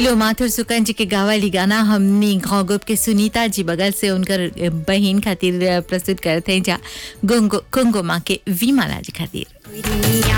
फिलो माथुर सुकन जी के गावाली गाना हमनी घोगुप के सुनीता जी बगल से उनकर बहन खातिर प्रस्तुत करते हैं जा कुंगो माँ के विमाला जी खातिर।